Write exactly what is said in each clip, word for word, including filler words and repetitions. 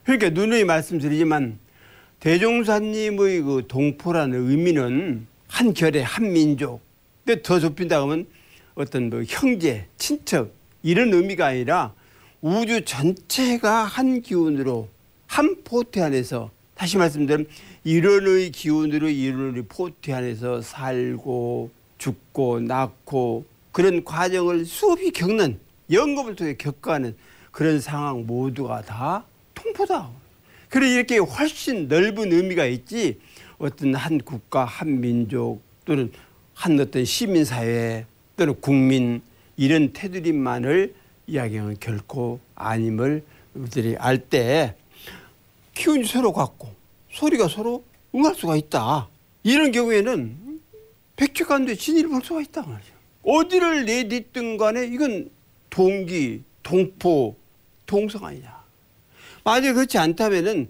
그러니까 누누이 말씀드리지만 대종사님의 그 동포라는 의미는 한 결의 한 민족. 근데 더 좁힌다 하면 어떤 뭐 형제, 친척 이런 의미가 아니라 우주 전체가 한 기운으로 한 포트 안에서 다시 말씀드리면 일원의 기운으로 일원의 포트 안에서 살고 죽고 낳고 그런 과정을 수없이 겪는 영겁을 통해 겪어가는 그런 상황 모두가 다 동포다. 그래 이렇게 훨씬 넓은 의미가 있지 어떤 한 국가, 한 민족 또는 한 어떤 시민사회 또는 국민 이런 테두리만을 이야기하는 결코 아님을 우리들이 알 때 기운이 서로 같고 소리가 서로 응할 수가 있다. 이런 경우에는 백척간도에 진리를 볼 수가 있다 말이죠. 어디를 내딛든 간에 이건 동기, 동포, 동성 아니냐. 만약에 그렇지 않다면은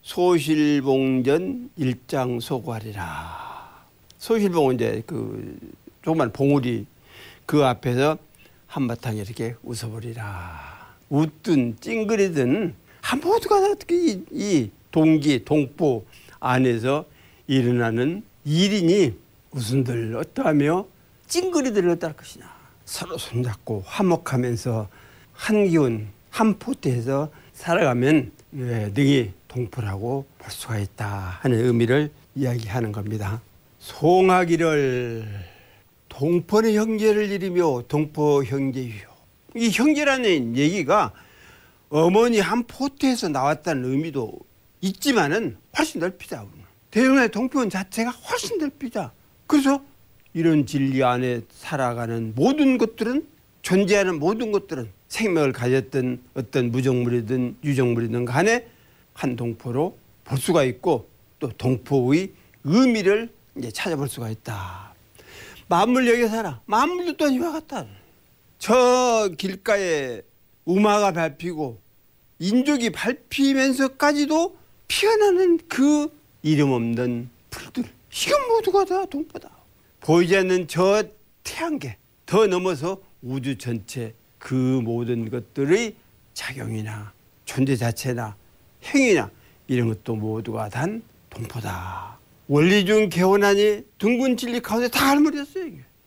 소실봉전 일장소괄이라. 소실봉은 이제 그 조그만 봉우리 그 앞에서 한바탕 이렇게 웃어버리라. 웃든 찡그리든 한 모두가 다 어떻게 이, 이 동기, 동포 안에서 일어나는 일이니 웃음들 어떠하며 찡그리들 어떨 것이냐. 서로 손잡고 화목하면서 한 기운, 한 포트에서 살아가면 능히 동포라고 볼 수가 있다 하는 의미를 이야기하는 겁니다. 송하기를 동포의 형제를 이루며 동포 형제유요. 이 형제라는 얘기가 어머니 한 포트에서 나왔다는 의미도 있지만은 훨씬 넓히다. 대중의 동포원 자체가 훨씬 넓히다. 그래서 이런 진리 안에 살아가는 모든 것들은 존재하는 모든 것들은 생명을 가졌던 어떤 무정물이든 유정물이든 간에 한 동포로 볼 수가 있고 또 동포의 의미를 이제 찾아볼 수가 있다. 만물 여기 살아. 만물도 또 이와 같다. 저 길가에 우마가 밟히고 인족이 밟히면서까지도 피어나는 그 이름 없는 풀들. 이건 모두가 다 동포다. 보이지 않는 저 태양계 더 넘어서 우주 전체 그 모든 것들의 작용이나 존재 자체나 행위나 이런 것도 모두가 단 동포다. 원리 중 개원하니 둥근 진리 가운데 다 알물었어요.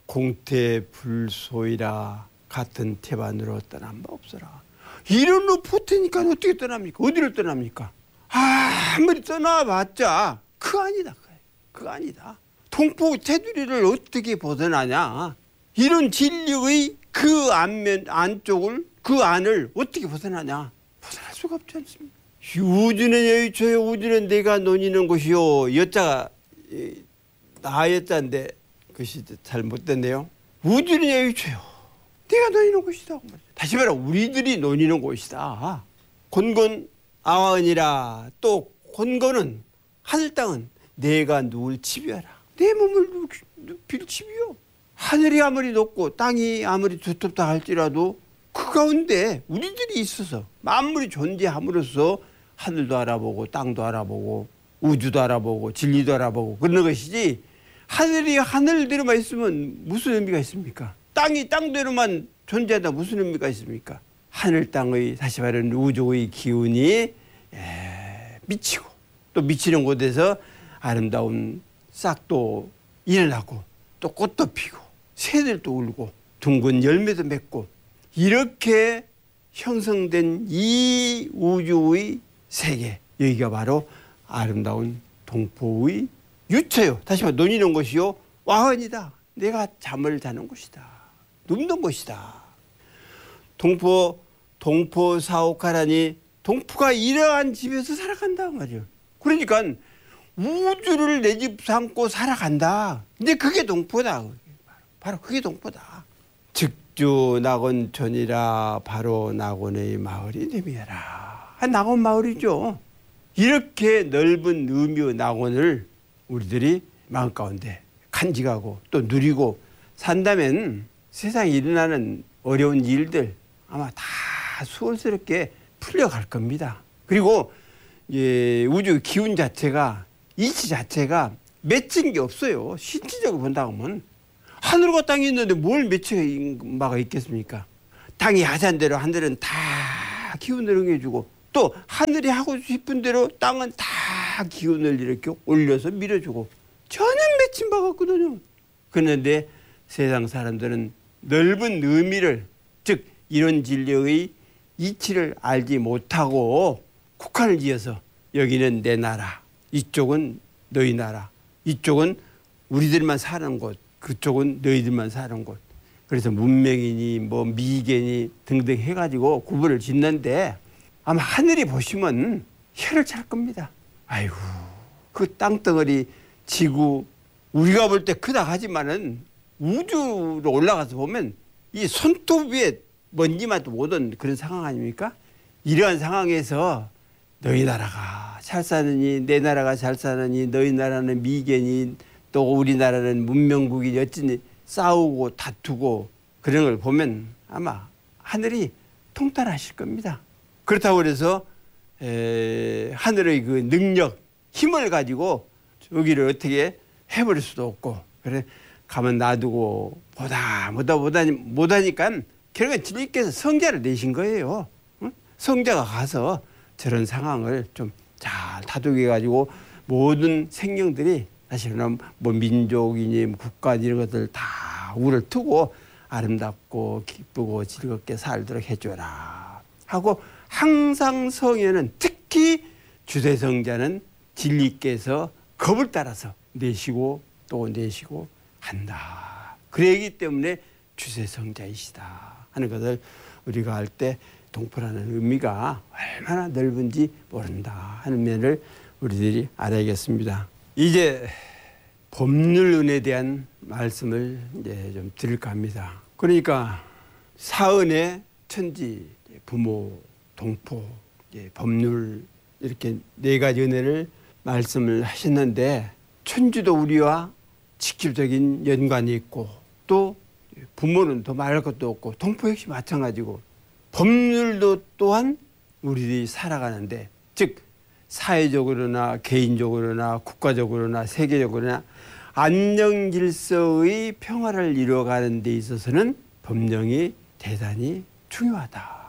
공태불소이라 같은 태반으로 떠난 바 없어라. 이런 포트니까 어떻게 떠납니까? 어디를 떠납니까? 아, 아무리 떠나봤자 그 아니다. 그 아니다. 동포 테두리를 어떻게 벗어나냐. 이런 진리의 그 안면, 안쪽을, 그 안을 어떻게 벗어나냐. 벗어날 수가 없지 않습니까? 우주는 여의초요. 우주는 내가 논의는 곳이요. 여자가 나 여자인데 그것이 잘못됐네요. 우주는 여의초요. 내가 논의는 곳이다. 다시 말해 우리들이 논의는 곳이다. 곤곤 아와은이라. 또 곤곤은 하늘 땅은 내가 누울 집이어라. 내 몸을 눕힐 집이요. 하늘이 아무리 높고 땅이 아무리 두텁다 할지라도 그 가운데 우리들이 있어서 만물이 존재함으로써 하늘도 알아보고 땅도 알아보고 우주도 알아보고 진리도 알아보고 그런 것이지 하늘이 하늘대로만 있으면 무슨 의미가 있습니까? 땅이 땅대로만 존재한다 무슨 의미가 있습니까? 하늘 땅의 다시 말하는 우주의 기운이 에, 미치고 또 미치는 곳에서 아름다운 싹도 일어나고 또 꽃도 피고 새들도 울고 둥근 열매도 맺고 이렇게 형성된 이 우주의 세계 여기가 바로 아름다운 동포의 유처요. 다시 말해 논의는 곳이요. 와헌이다. 내가 잠을 자는 곳이다. 눕는 곳이다. 동포 동포 사옥하라니 동포가 이러한 집에서 살아간다 말이에요. 그러니까 우주를 내 집 삼고 살아간다. 근데 그게 동포다. 바로 그게 동포다. 즉주 낙원촌이라 바로 낙원의 마을이 됨이라. 낙원 마을이죠. 이렇게 넓은 의미의 낙원을 우리들이 마음 가운데 간직하고 또 누리고 산다면 세상에 일어나는 어려운 일들 아마 다 수월스럽게 풀려갈 겁니다. 그리고 예, 우주 기운 자체가 이치 자체가 맺힌 게 없어요. 실질적으로 본다고 하면 하늘과 땅이 있는데 뭘 맺힌 바가 있겠습니까? 땅이 하자는 대로 하늘은 다 기운을 응해주고 또 하늘이 하고 싶은 대로 땅은 다 기운을 이렇게 올려서 밀어주고 전혀 맺힌 바 같거든요. 그런데 세상 사람들은 넓은 의미를, 즉 이런 진리의 이치를 알지 못하고 국한을 지어서 여기는 내 나라, 이쪽은 너희 나라, 이쪽은 우리들만 사는 곳, 그쪽은 너희들만 사는 곳. 그래서 문명이니 뭐 미개니 등등 해가지고 구분을 짓는데 아마 하늘이 보시면 혀를 찰 겁니다. 아이고, 그 땅덩어리 지구 우리가 볼 때 크다 하지만은 우주로 올라가서 보면 이 손톱 위에 먼지만 못 온 그런 상황 아닙니까? 이러한 상황에서 너희 나라가 잘 사느니 내 나라가 잘 사느니 너희 나라는 미개니 또 우리나라는 문명국이 어찌니 싸우고 다투고 그런 걸 보면 아마 하늘이 통달하실 겁니다. 그렇다고 해서 하늘의 그 능력, 힘을 가지고 여기를 어떻게 해버릴 수도 없고, 그래 가만 놔두고 보다 보다 보다 못하니까 결국엔 주님께서 성자를 내신 거예요. 응? 성자가 가서 저런 상황을 좀 잘 다독여 가지고 모든 생명들이 사실은 뭐 민족이니 국가 이런 것들 다 우를 트고 아름답고 기쁘고 즐겁게 살도록 해줘라 하고, 항상 성에는 특히 주세성자는 진리께서 겁을 따라서 내시고 또 내시고 한다. 그러기 때문에 주세성자이시다 하는 것을 우리가 할 때 동포라는 의미가 얼마나 넓은지 모른다 하는 면을 우리들이 알아야겠습니다. 이제 법률은에 대한 말씀을 이제 좀 드릴까 합니다. 그러니까 사은의 천지, 부모, 동포, 법률 이렇게 네 가지 은혜를 말씀을 하셨는데, 천지도 우리와 직접적인 연관이 있고 또 부모는 더 말할 것도 없고 동포 역시 마찬가지고, 법률도 또한 우리들이 살아가는데, 즉 사회적으로나 개인적으로나 국가적으로나 세계적으로나 안녕 질서의 평화를 이루어가는 데 있어서는 법령이 대단히 중요하다.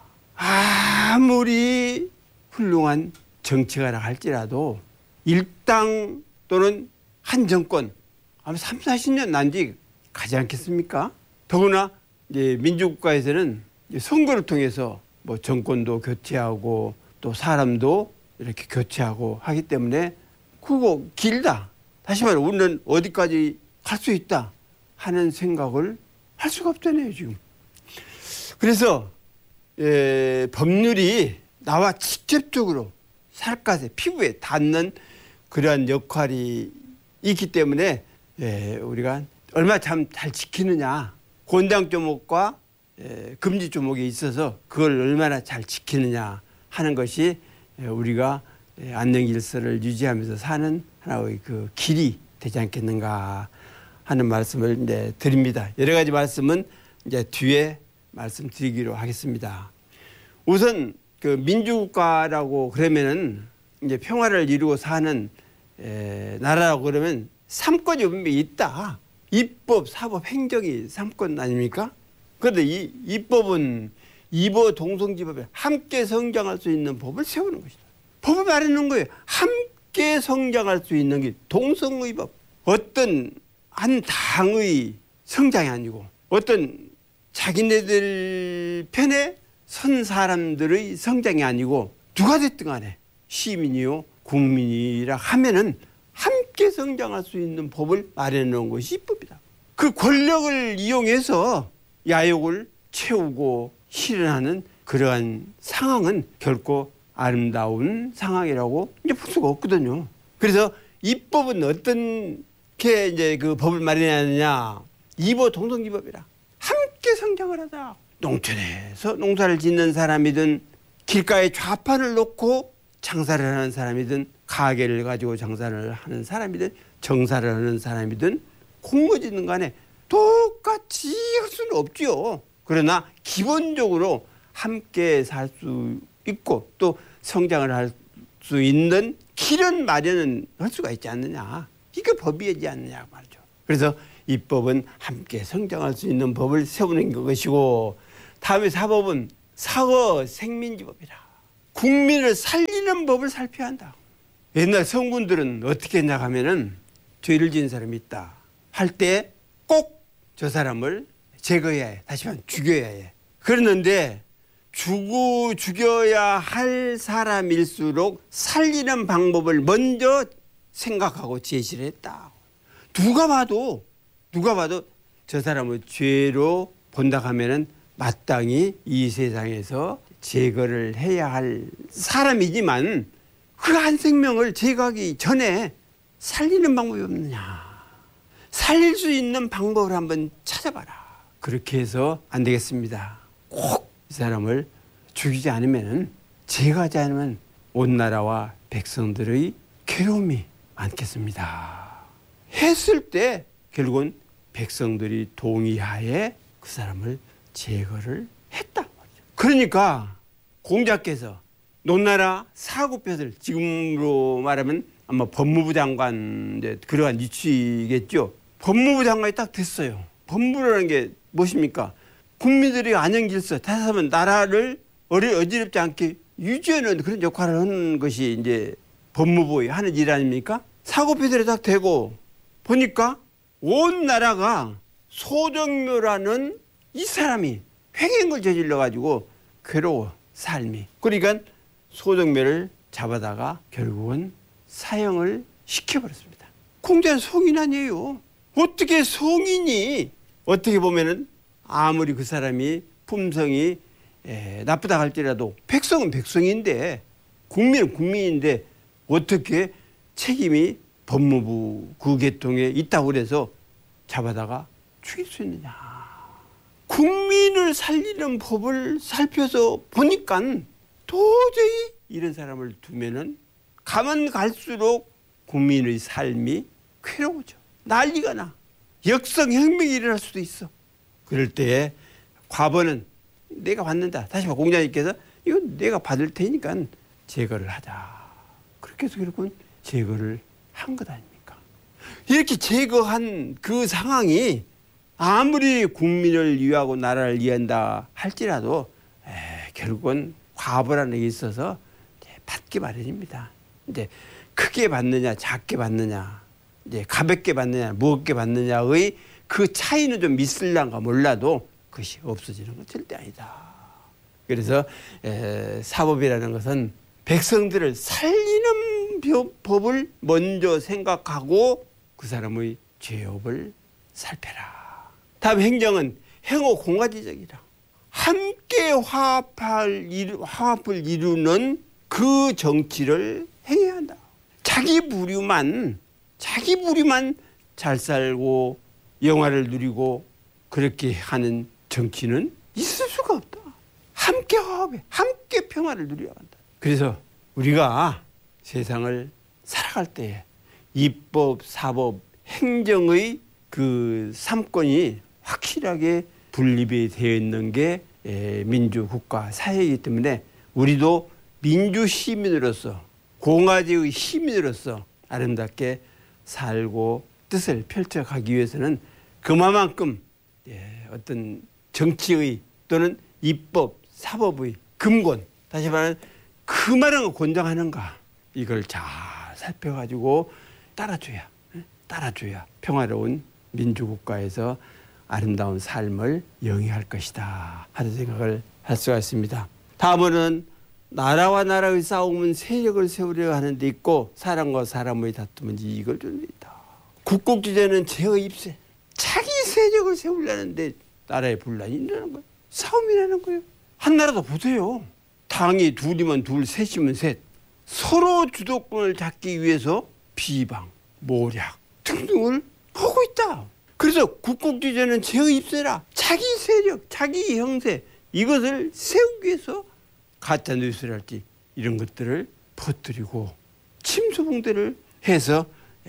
아무리 훌륭한 정치가라 할지라도 일당 또는 한 정권 아마 삼, 사십 년 난지 가지 않겠습니까? 더구나 이제 민주국가에서는 선거를 통해서 뭐 정권도 교체하고 또 사람도 이렇게 교체하고 하기 때문에 그거 길다. 다시 말해 우리는 어디까지 갈 수 있다 하는 생각을 할 수가 없잖아요 지금. 그래서 에, 법률이 나와 직접적으로 살갗에 피부에 닿는 그러한 역할이 있기 때문에 에, 우리가 얼마나 참 잘 지키느냐, 권장 조목과 에, 금지 조목에 있어서 그걸 얼마나 잘 지키느냐 하는 것이 에, 우리가 에, 안녕 질서를 유지하면서 사는 하나의 그 길이 되지 않겠는가 하는 말씀을 이제 드립니다. 여러 가지 말씀은 이제 뒤에 말씀드리기로 하겠습니다. 우선 그 민주국가라고 그러면은 이제 평화를 이루고 사는 에, 나라라고 그러면 삼권이 분명히 있다. 입법, 사법, 행정이 삼권 아닙니까? 그런데 이 입법은 이보 동성지법에 함께 성장할 수 있는 법을 세우는 것이다. 법을 말해놓은 거예요. 함께 성장할 수 있는 게 동성의법. 어떤 한 당의 성장이 아니고 어떤 자기네들 편에 선 사람들의 성장이 아니고 누가 됐든 간에 시민이요 국민이라 하면은 함께 성장할 수 있는 법을 마련해 놓은 것이 입법이다. 그 권력을 이용해서 야욕을 채우고 실현하는 그러한 상황은 결코 아름다운 상황이라고 이제 볼 수가 없거든요. 그래서 입법은 어떤 게 이제 그 법을 마련하느냐, 이보 동성지법이라 함께 성장을 하자. 농촌에서 농사를 짓는 사람이든 길가에 좌판을 놓고 장사를 하는 사람이든 가게를 가지고 장사를 하는 사람이든 정사를 하는 사람이든 공무 짓는 간에 똑같이 할 수는 없죠. 그러나 기본적으로 함께 살 수 있고 또 성장을 할 수 있는 길은 마련은 할 수가 있지 않느냐. 이게 법이지 않느냐 말이죠. 그래서 입법은 함께 성장할 수 있는 법을 세우는 것이고, 다음에 사법은 사거 생민지법이라. 국민을 살리는 법을 살펴야 한다. 옛날 성군들은 어떻게 했냐 하면은 죄를 지은 사람이 있다 할 때 꼭 저 사람을 제거해야 해. 다시 말하면 죽여야 해. 그랬는데 죽어 죽여야 할 사람일수록 살리는 방법을 먼저 생각하고 제시를 했다. 누가 봐도 누가 봐도 저 사람을 죄로 본다 하면은 마땅히 이 세상에서 제거를 해야 할 사람이지만 그 한 생명을 제거하기 전에 살리는 방법이 없느냐. 살릴 수 있는 방법을 한번 찾아봐라. 그렇게 해서 안 되겠습니다. 꼭 이 사람을 죽이지 않으면 제거하지 않으면 온 나라와 백성들의 괴로움이 많겠습니다. 했을 때 결국은 백성들이 동의하에 그 사람을 제거를 했다. 그러니까 공자께서 논나라 사구표들, 지금으로 말하면 아마 법무부 장관 그러한 위치겠죠. 법무부 장관이 딱 됐어요. 법무부라는 게 무엇입니까? 국민들의 안녕질서, 다시 말하면 나라를 어지럽지 않게 유지하는 그런 역할을 하는 것이 이제 법무부의 하는 일 아닙니까? 사고표들이 딱 되고 보니까 온 나라가 소정묘라는 이 사람이 횡행을 저질러 가지고 괴로워 삶이. 그러니까 소정묘를 잡아다가 결국은 사형을 시켜버렸습니다. 공자는 성인 아니에요. 어떻게 성인이 어떻게 보면은 아무리 그 사람이 품성이 에, 나쁘다 할지라도 백성은 백성인데 국민은 국민인데 어떻게 책임이 법무부 그 계통에 있다고 그래서 잡아다가 죽일 수 있느냐. 국민을 살리는 법을 살펴서 보니까 도저히 이런 사람을 두면은 가면 갈수록 국민의 삶이 괴로워져. 난리가 나. 역성혁명이 일어날 수도 있어. 그럴 때에 과거는 내가 받는다. 다시 말해 공자님께서 이건 내가 받을 테니까 제거를 하자. 그렇게 해서 결국은 제거를 한 것 아닙니까? 이렇게 제거한 그 상황이 아무리 국민을 위하고 나라를 위한다 할지라도 에, 결국은 과보라는 게 있어서 받기 마련입니다. 이제 크게 받느냐 작게 받느냐 이제 가볍게 받느냐 무겁게 받느냐의 그 차이는 좀 있을란가 몰라도 그것이 없어지는 건 절대 아니다. 그래서 에, 사법이라는 것은 백성들을 살리는 법을 먼저 생각하고 그 사람의 죄업을 살펴라. 다음 행정은 행호 공가지적이라. 함께 화합할, 화합을 이루는 그 정치를 행해야 한다. 자기 부류만 자기 부류만 잘 살고 영화를 누리고 그렇게 하는 정치는 있을 수가 없다. 함께 화합해. 함께 평화를 누려야 한다. 그래서 우리가 세상을 살아갈 때 입법, 사법, 행정의 그 삼권이 확실하게 분립이 되어 있는 게 민주, 국가, 사회이기 때문에 우리도 민주 시민으로서 공화제의 시민으로서 아름답게 살고 뜻을 펼쳐가기 위해서는 그만큼 어떤 정치의 또는 입법, 사법의 근본, 다시 말하면 그 말은 권장하는가 이걸 잘 살펴가지고 따라줘야 따라줘야 평화로운 민주국가에서 아름다운 삶을 영위할 것이다 하는 생각을 할 수가 있습니다. 다음은 나라와 나라의 싸움은 세력을 세우려 하는 데 있고 사람과 사람의 다툼은 이익을 주는 데 있다. 국국주제는 제의 입세. 자기 세력을 세우려는데 나라에 분란이 일어나는 거예요. 싸움이 나는 거예요. 한 나라도 보세요. 당이 둘이면 둘, 셋이면 셋. 서로 주도권을 잡기 위해서 비방, 모략 등등을 하고 있다. 그래서 국국주제는 제의 입세라. 자기 세력, 자기 형세 이것을 세우기 위해서 가짜뉴스랄지 이런 것들을 퍼뜨리고 침수봉대를 해서 에,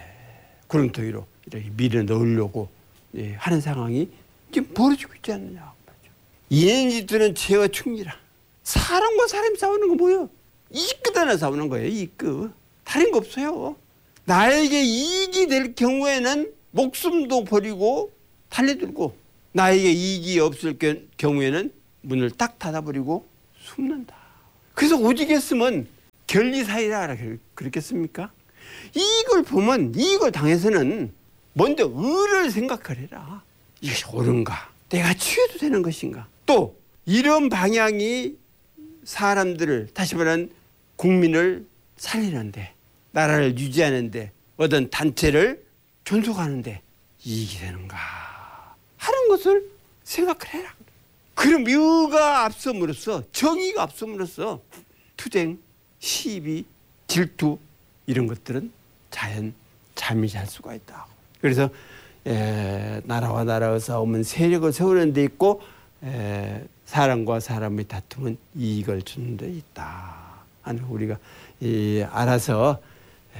구름토기로 이렇게 밀어 넣으려고 예, 하는 상황이 지금 벌어지고 있지 않느냐. 이행지들은 죄와 충리라. 사람과 사람이 싸우는 거 뭐예요? 이익 하나 싸우는 거예요. 이익. 다른 거 없어요. 나에게 이익이 될 경우에는 목숨도 버리고 달려들고 나에게 이익이 없을 경우에는 문을 딱 닫아버리고 숨는다. 그래서 오직했으면 결리사이라 그랬겠습니까? 이걸 보면 이걸 당해서는 먼저 의를 생각하래라. 이것이 옳은가? 내가 취해도 되는 것인가? 또 이런 방향이 사람들을, 다시 말하면 국민을 살리는데, 나라를 유지하는데, 어떤 단체를 존속하는데 이익이 되는가 하는 것을 생각을 해라. 그럼 의가 앞섬으로써, 정의가 앞섬으로써 투쟁, 시비, 질투 이런 것들은 자연 잠이 잘 수가 있다. 그래서 에, 나라와 나라의 싸움은 세력을 세우는 데 있고, 에, 사람과 사람의 다툼은 이익을 주는 데 있다 하는 우리가 이, 알아서 에,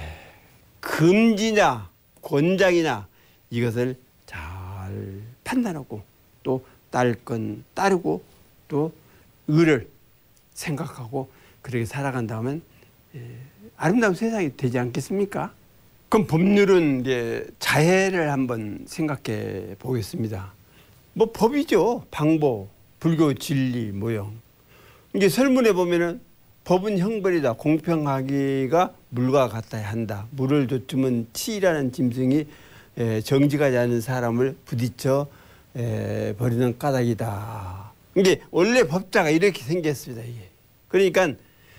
금지나 권장이나 이것을 잘 판단하고 또 따를 건 따르고 또 의를 생각하고 그렇게 살아간다면 에, 아름다운 세상이 되지 않겠습니까? 그럼 법률은 이제 자해를 한번 생각해 보겠습니다. 뭐 법이죠. 방법, 불교 진리, 모형. 이게 설문에 보면은 법은 형벌이다. 공평하기가 물과 같아야 한다. 물을 줬으면 치라는 짐승이 정직하지 않은 사람을 부딪혀 버리는 까닭이다. 이게 원래 법자가 이렇게 생겼습니다. 이게. 그러니까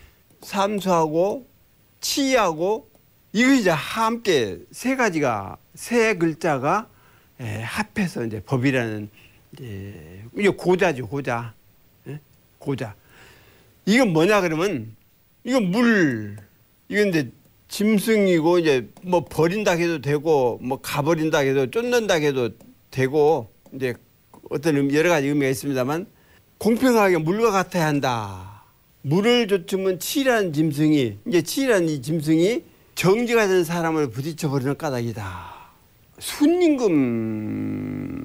삼수하고 치하고 이거 이제 함께 세 가지가, 세 글자가 에, 합해서 이제 법이라는, 이제, 이게 고자죠, 고자. 에? 고자. 이건 뭐냐, 그러면, 이건 물, 이건 이제 짐승이고, 이제 뭐 버린다 해도 되고, 뭐 가버린다 해도, 쫓는다 해도 되고, 이제 어떤 여러 가지 의미가 있습니다만, 공평하게 물과 같아야 한다. 물을 줬으면 치라는 짐승이, 이제 치라는 이 짐승이 정지가 된 사람을 부딪혀버리는 까닭이다. 순임금이라고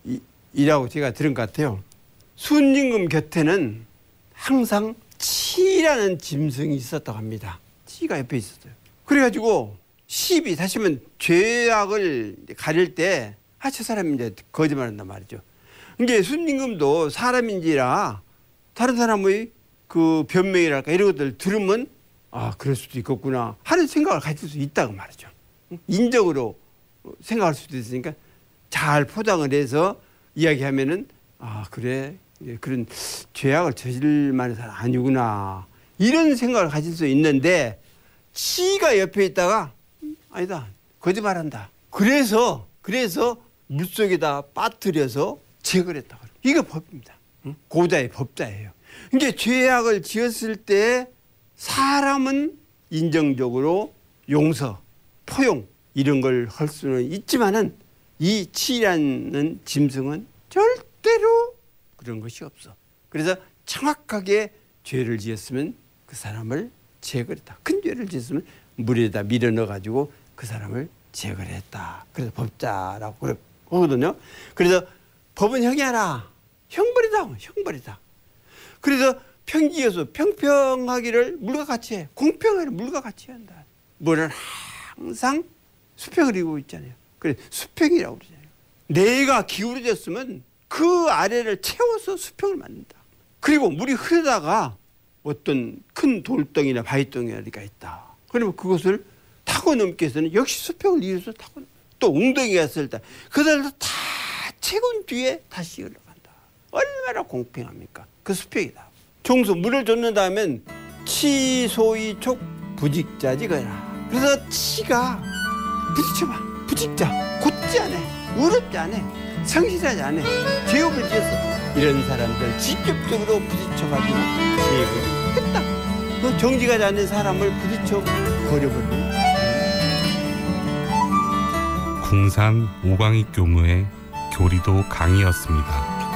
제가 들은 것 같아요. 순임금 곁에는 항상 치라는 짐승이 있었다고 합니다. 치가 옆에 있었어요. 그래가지고 시비, 다시 하면 죄악을 가릴 때, 아, 저 사람이 이제 거짓말한단 말이죠. 이게 순임금도 사람인지라 다른 사람의 그 변명이랄까 이런 것들 들으면 아, 그럴 수도 있겠구나 하는 생각을 가질 수 있다고 말이죠. 인적으로 생각할 수도 있으니까 잘 포장을 해서 이야기하면은 아, 그래, 그런 죄악을 저질 만한 사람 아니구나 이런 생각을 가질 수 있는데, 치가 옆에 있다가 아니다, 거짓말한다. 그래서 그래서 물속에다 빠뜨려서 제거했다. 이게 법입니다. 고자의 법자예요. 이게 죄악을 지었을 때 사람은 인정적으로 용서, 포용 이런 걸 할 수는 있지만은 이 치라는 짐승은 절대로 그런 것이 없어. 그래서 정확하게 죄를 지었으면 그 사람을 제거했다. 큰 죄를 지었으면 물에다 밀어 넣어가지고 그 사람을 제거했다. 그래서 법자라고 그러거든요. 그래서 법은 형이하라. 형벌이다. 형벌이다. 그래서 평지에서 평평하기를 물과 같이 해. 공평하기를 물과 같이 한다. 물은 항상 수평을 이루고 있잖아요. 그래 수평이라고 그러잖아요. 내가 기울어졌으면 그 아래를 채워서 수평을 만든다. 그리고 물이 흐르다가 어떤 큰 돌덩이나 바위덩이가 있다. 그러면 그것을 타고 넘기 위해서는 역시 수평을 이루어서 타고, 또 웅덩이가 있을 때 그들을 다 채운 뒤에 다시 흘러간다. 얼마나 공평합니까? 그 수평이다. 종수 물을 줬는다면 치소이촉 부직자지거라. 그래서 치가 부딪혀봐. 부직자. 곧지 않아. 어렵지 않아. 성실하지 않아. 죄업을 지었어. 이런 사람들 직접적으로 부딪혀가지고 죄업을 했다. 그 정직하지 않은 사람을 부딪혀 버려버리는. 궁산 오광익 교무의 교리도 강의였습니다.